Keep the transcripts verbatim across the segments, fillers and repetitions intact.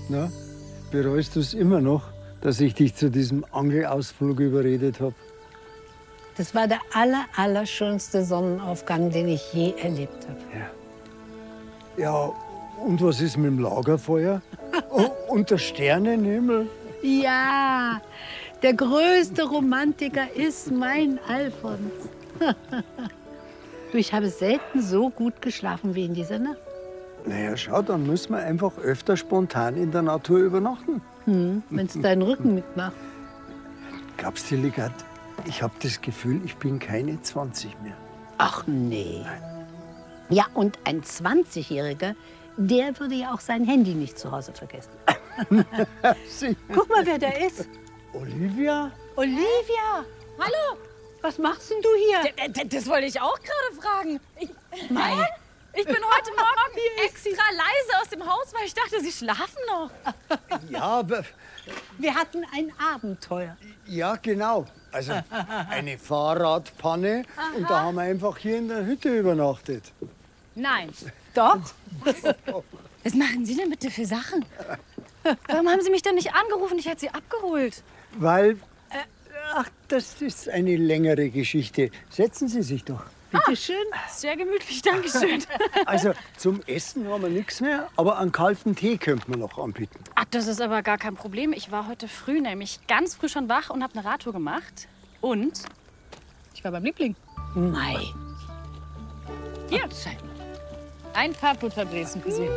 Na, bereust du es immer noch, dass ich dich zu diesem Angelausflug überredet habe? Das war der aller, allerschönste Sonnenaufgang, den ich je erlebt habe. Ja. Ja, und was ist mit dem Lagerfeuer? Oh, und der Sternenhimmel? Ja, der größte Romantiker ist mein Alfons. Du, ich habe selten so gut geschlafen wie in dieser Nacht. Naja, schau, dann müssen wir einfach öfter spontan in der Natur übernachten. Hm, wenn es deinen Rücken mitmacht. Glaubst du, Ligat, ich habe das Gefühl, ich bin keine zwanzig mehr. Ach nee. Ja, und ein zwanzigjähriger, der würde ja auch sein Handy nicht zu Hause vergessen. Guck mal, wer da ist. Olivia? Olivia! Hallo! Was machst denn du hier? D d das wollte ich auch gerade fragen. Ich, Nein. Hä? Ich bin heute Morgen extra leise aus dem Haus, weil ich dachte, Sie schlafen noch. Ja, aber... Wir hatten ein Abenteuer. Ja, genau. Also eine Fahrradpanne. Aha. Und da haben wir einfach hier in der Hütte übernachtet. Nein. Doch? Was machen Sie denn bitte für Sachen? Warum haben Sie mich denn nicht angerufen? Ich hätte Sie abgeholt. Weil... Äh, ach, das ist eine längere Geschichte. Setzen Sie sich doch. Bitte schön. Ah, sehr gemütlich, danke schön. Also zum Essen haben wir nichts mehr, aber einen kalten Tee könnte man noch anbieten. Ach, das ist aber gar kein Problem. Ich war heute früh nämlich ganz früh schon wach und habe eine Radtour gemacht. Und ich war beim Liebling. Mei. Hier, ein paar Butterbrezen für Sie.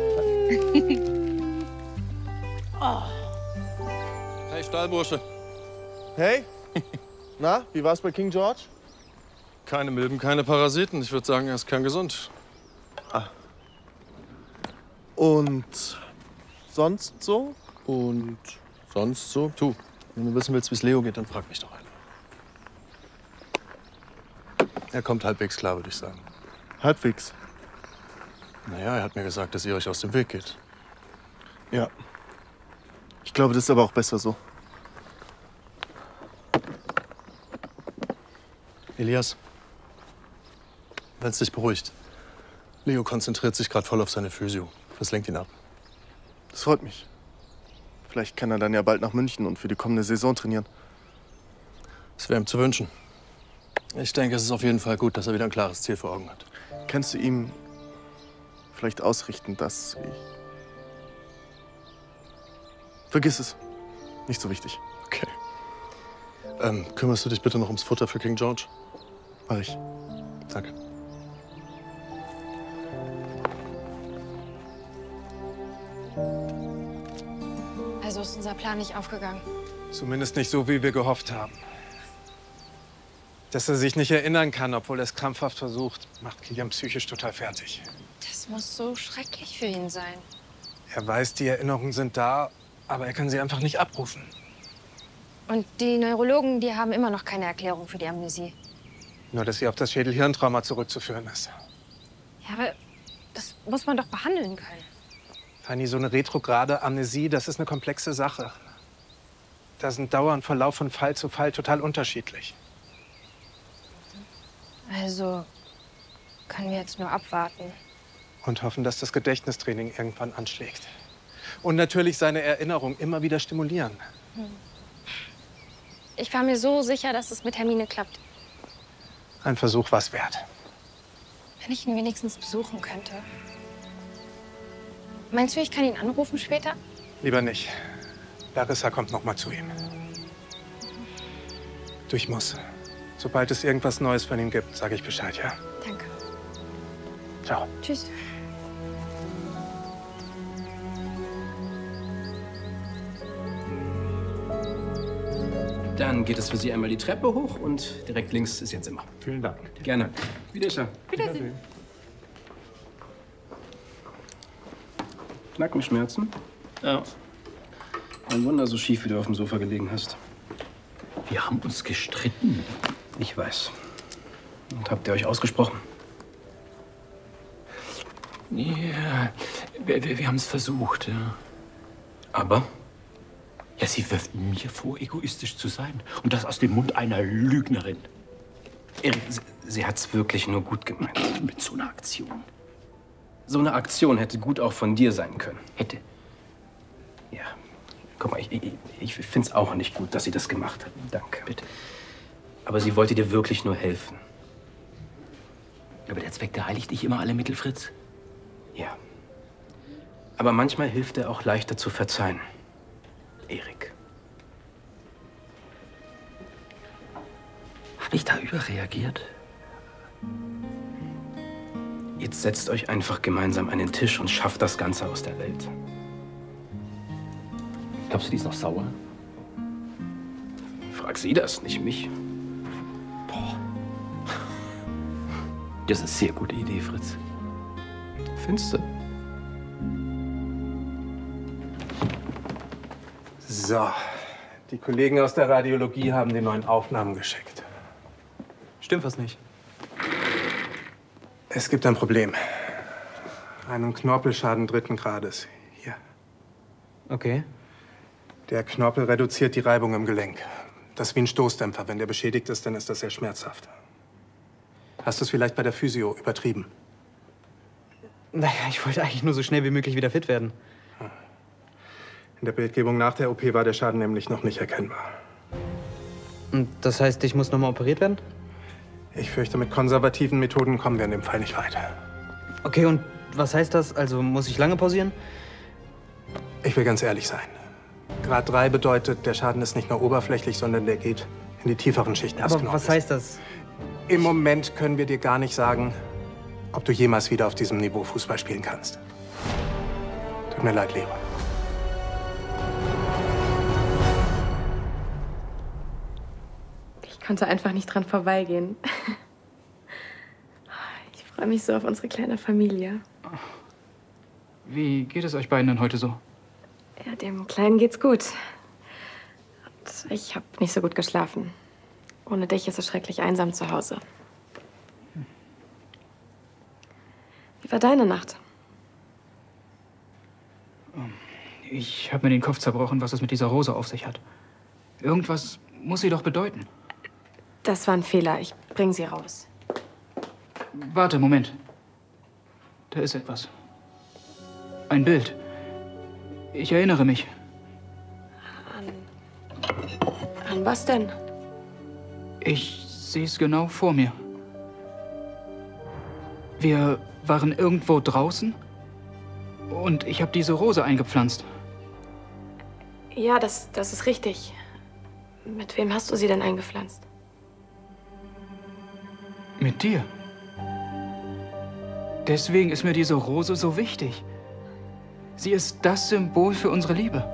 Oh. Hey, Stallbursche. Hey, na, wie war's bei King George? Keine Milben, keine Parasiten. Ich würde sagen, er ist kerngesund. Ah. Und sonst so? Und sonst so? Tu, wenn du wissen willst, wie es Leo geht, dann frag mich doch einfach. Er kommt halbwegs klar, würde ich sagen. Halbwegs? Naja, er hat mir gesagt, dass ihr euch aus dem Weg geht. Ja. Ich glaube, das ist aber auch besser so. Elias, wenn es dich beruhigt. Leo konzentriert sich gerade voll auf seine Physio. Das lenkt ihn ab. Das freut mich. Vielleicht kann er dann ja bald nach München und für die kommende Saison trainieren. Das wäre ihm zu wünschen. Ich denke, es ist auf jeden Fall gut, dass er wieder ein klares Ziel vor Augen hat. Kannst du ihm vielleicht ausrichten, dass ich... Vergiss es. Nicht so wichtig. Okay. Ähm, kümmerst du dich bitte noch ums Futter für King George? Mach ich. Danke. Also ist unser Plan nicht aufgegangen. Zumindest nicht so, wie wir gehofft haben. Dass er sich nicht erinnern kann, obwohl er es krampfhaft versucht, macht Kilian psychisch total fertig. Das muss so schrecklich für ihn sein. Er weiß, die Erinnerungen sind da, aber er kann sie einfach nicht abrufen. Und die Neurologen, die haben immer noch keine Erklärung für die Amnesie. Nur, dass sie auf das Schädel-Hirntrauma zurückzuführen ist. Ja, aber das muss man doch behandeln können. Fanny, so eine retrograde Amnesie, das ist eine komplexe Sache. Da sind Dauer und Verlauf von Fall zu Fall total unterschiedlich. Also können wir jetzt nur abwarten. Und hoffen, dass das Gedächtnistraining irgendwann anschlägt. Und natürlich seine Erinnerung immer wieder stimulieren. Hm. Ich war mir so sicher, dass es mit Hermine klappt. Ein Versuch war's wert. Wenn ich ihn wenigstens besuchen könnte. Meinst du, ich kann ihn anrufen später? Lieber nicht. Larissa kommt noch mal zu ihm. Du, ich muss. Sobald es irgendwas Neues von ihm gibt, sage ich Bescheid, ja? Danke. Ciao. Tschüss. Dann geht es für Sie einmal die Treppe hoch und direkt links ist Ihr Zimmer. Vielen Dank. Gerne. Wiedersehen. Wiedersehen. Nackenschmerzen? Ja. Ein Wunder, so schief wie du auf dem Sofa gelegen hast. Wir haben uns gestritten. Ich weiß. Und habt ihr euch ausgesprochen? Ja, wir, wir, wir haben es versucht, ja. Aber? Ja, sie wirft mir vor, egoistisch zu sein. Und das aus dem Mund einer Lügnerin. Erik, sie, sie hat's wirklich nur gut gemeint. Mit so einer Aktion. So eine Aktion hätte gut auch von dir sein können. Hätte. Guck mal, ich, ich, ich finde es auch nicht gut, dass sie das gemacht hat. Danke. Bitte. Aber sie wollte dir wirklich nur helfen. Aber der Zweck, der heiligt nicht immer alle Mittel, Fritz. Ja. Aber manchmal hilft er auch leichter zu verzeihen. Erik. Habe ich da überreagiert? Jetzt setzt euch einfach gemeinsam an den Tisch und schafft das Ganze aus der Welt. Glaubst du, die ist noch sauer? Frag sie das, nicht mich. Boah. Das ist eine sehr gute Idee, Fritz. Findest du? So, die Kollegen aus der Radiologie haben die neuen Aufnahmen geschickt. Stimmt was nicht? Es gibt ein Problem. Einen Knorpelschaden dritten Grades. Hier. Okay. Der Knorpel reduziert die Reibung im Gelenk. Das ist wie ein Stoßdämpfer. Wenn der beschädigt ist, dann ist das sehr schmerzhaft. Hast du es vielleicht bei der Physio übertrieben? Naja, ich wollte eigentlich nur so schnell wie möglich wieder fit werden. In der Bildgebung nach der O P war der Schaden nämlich noch nicht erkennbar. Und das heißt, ich muss noch mal operiert werden? Ich fürchte, mit konservativen Methoden kommen wir in dem Fall nicht weiter. Okay, und was heißt das? Also muss ich lange pausieren? Ich will ganz ehrlich sein. Grad drei bedeutet, der Schaden ist nicht nur oberflächlich, sondern der geht in die tieferen Schichten des Aber Knochens. was heißt das? Im Moment können wir dir gar nicht sagen, ob du jemals wieder auf diesem Niveau Fußball spielen kannst. Tut mir leid, Leo. Ich konnte einfach nicht dran vorbeigehen. Ich freue mich so auf unsere kleine Familie. Wie geht es euch beiden denn heute so? Ja, dem Kleinen geht's gut. Und ich habe nicht so gut geschlafen. Ohne dich ist es schrecklich einsam zu Hause. Wie war deine Nacht? Ich habe mir den Kopf zerbrochen, was es mit dieser Rose auf sich hat. Irgendwas muss sie doch bedeuten. Das war ein Fehler. Ich bring sie raus. Warte, Moment. Da ist etwas. Ein Bild. Ich erinnere mich. An, an was denn? Ich sehe es genau vor mir. Wir waren irgendwo draußen und ich habe diese Rose eingepflanzt. Ja, das, das ist richtig. Mit wem hast du sie denn eingepflanzt? Mit dir. Deswegen ist mir diese Rose so wichtig. Sie ist das Symbol für unsere Liebe.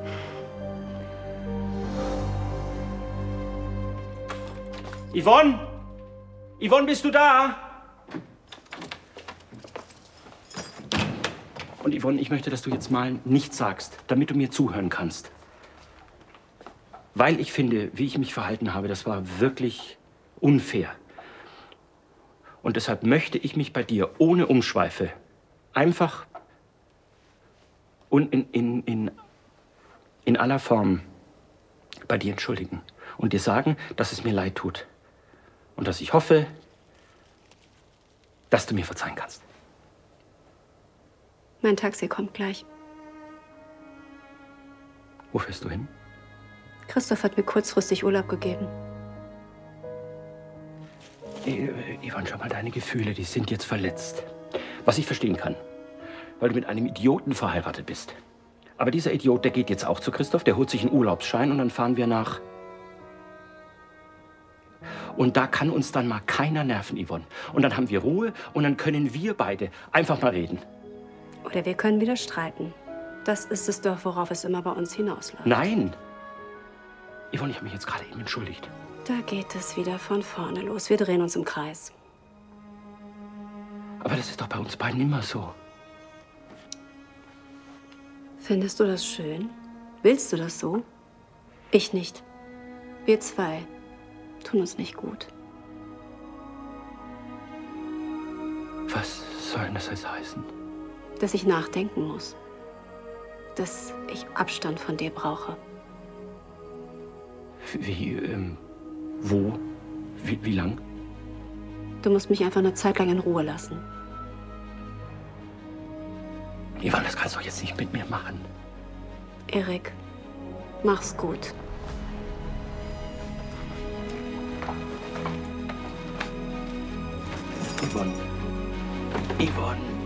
Yvonne? Yvonne, bist du da? Und Yvonne, ich möchte, dass du jetzt mal nichts sagst, damit du mir zuhören kannst. Weil ich finde, wie ich mich verhalten habe, das war wirklich unfair. Und deshalb möchte ich mich bei dir ohne Umschweife einfach und in, in, in, in aller Form bei dir entschuldigen und dir sagen, dass es mir leid tut. Und dass ich hoffe, dass du mir verzeihen kannst. Mein Taxi kommt gleich. Wo fährst du hin? Christoph hat mir kurzfristig Urlaub gegeben. Yvonne, schau mal, deine Gefühle, die sind jetzt verletzt. Was ich verstehen kann, weil du mit einem Idioten verheiratet bist. Aber dieser Idiot, der geht jetzt auch zu Christoph, der holt sich einen Urlaubsschein und dann fahren wir nach... Und da kann uns dann mal keiner nerven, Yvonne. Und dann haben wir Ruhe und dann können wir beide einfach mal reden. Oder wir können wieder streiten. Das ist es doch, worauf es immer bei uns hinausläuft. Nein! Yvonne, ich habe mich jetzt gerade eben entschuldigt. Da geht es wieder von vorne los. Wir drehen uns im Kreis. Aber das ist doch bei uns beiden immer so. Findest du das schön? Willst du das so? Ich nicht. Wir zwei tun uns nicht gut. Was soll das jetzt heißen? Dass ich nachdenken muss. Dass ich Abstand von dir brauche. Wie, ähm, wo? Wie, wie lang? Du musst mich einfach eine Zeit lang in Ruhe lassen. Yvonne, das kannst du doch jetzt nicht mit mir machen. Erik, Mach's gut. Yvonne. Yvonne.